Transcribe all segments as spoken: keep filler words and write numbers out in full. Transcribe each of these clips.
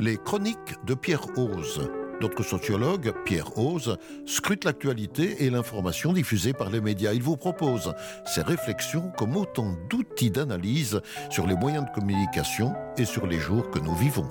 Les chroniques de Pierre Hoze. Notre sociologue, Pierre Hoze, scrute l'actualité et l'information diffusée par les médias. Il vous propose ses réflexions comme autant d'outils d'analyse sur les moyens de communication et sur les jours que nous vivons.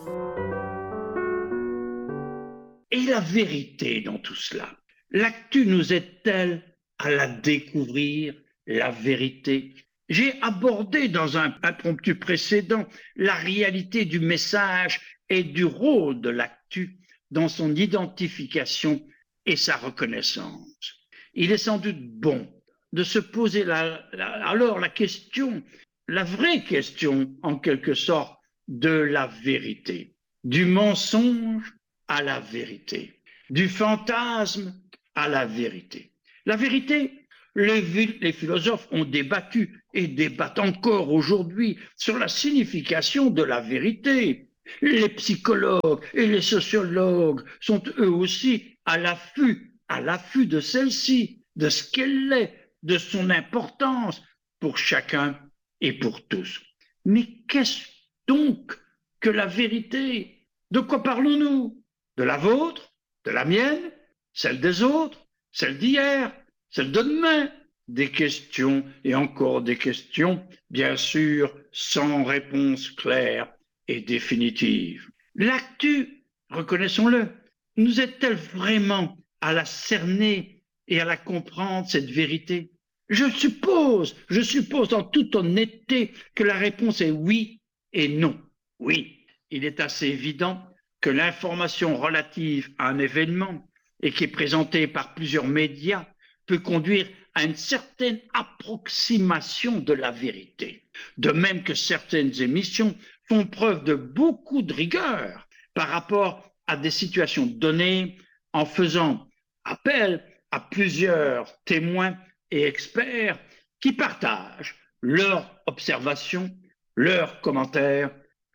Et la vérité dans tout cela? L'actu nous aide-t-elle à la découvrir, la vérité? J'ai abordé dans un impromptu précédent la réalité du message et du rôle de l'actu dans son identification et sa reconnaissance. Il est sans doute bon de se poser la, la, alors la question, la vraie question en quelque sorte, de la vérité, du mensonge à la vérité, du fantasme à la vérité. La vérité, les, les philosophes ont débattu et débattent encore aujourd'hui sur la signification de la vérité. Les psychologues et les sociologues sont eux aussi à l'affût, à l'affût de celle-ci, de ce qu'elle est, de son importance pour chacun et pour tous. Mais qu'est-ce donc que la vérité? De quoi parlons-nous? De la vôtre? De la mienne? Celle des autres? Celle d'hier? Celle de demain? Des questions et encore des questions, bien sûr, sans réponse claire et définitive. L'actu, reconnaissons-le, nous aide-t-elle vraiment à la cerner et à la comprendre, cette vérité? Je suppose, je suppose en toute honnêteté que la réponse est oui et non. Oui, il est assez évident que l'information relative à un événement et qui est présentée par plusieurs médias peut conduire à une certaine approximation de la vérité. De même que certaines émissions font preuve de beaucoup de rigueur par rapport à des situations données en faisant appel à plusieurs témoins et experts qui partagent leurs observations, leurs commentaires,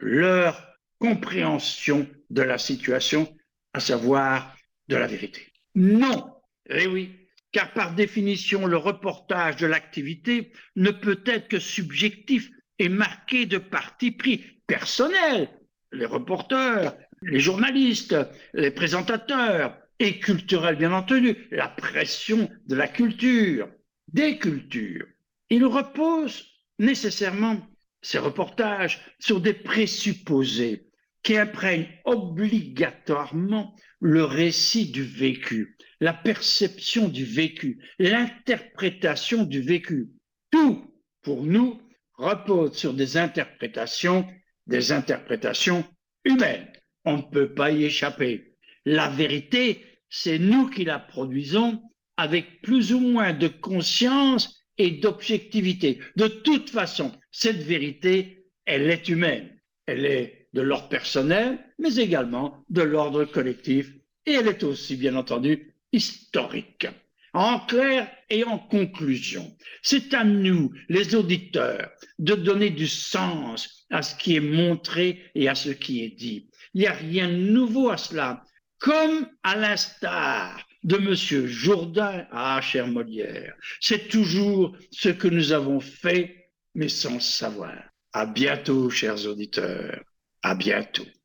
leur compréhension de la situation, à savoir de la vérité. Non, eh oui, car par définition, le reportage de l'activité ne peut être que subjectif et marqué de parti pris personnels. Les reporters, les journalistes, les présentateurs et culturels, bien entendu, la pression de la culture, des cultures. Il repose nécessairement ces reportages sur des présupposés qui imprègnent obligatoirement le récit du vécu, la perception du vécu, l'interprétation du vécu. Tout, pour nous, repose sur des interprétations, des interprétations humaines. On ne peut pas y échapper. La vérité, c'est nous qui la produisons avec plus ou moins de conscience et d'objectivité. De toute façon, cette vérité, elle est humaine. Elle est de l'ordre personnel, mais également de l'ordre collectif. Et elle est aussi, bien entendu, historique. En clair et en conclusion, c'est à nous, les auditeurs, de donner du sens à ce qui est montré et à ce qui est dit. Il n'y a rien de nouveau à cela. Comme à l'instar de Monsieur Jourdain, ah, cher Molière, c'est toujours ce que nous avons fait, mais sans savoir. À bientôt, chers auditeurs. À bientôt.